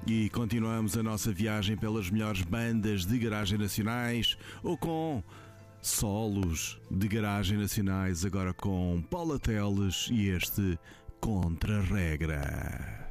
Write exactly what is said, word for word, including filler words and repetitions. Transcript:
E continuamos a nossa viagem pelas melhores bandas de garagem nacionais ou com solos de garagem nacionais, agora com Paula Teles e este Contra-Regra.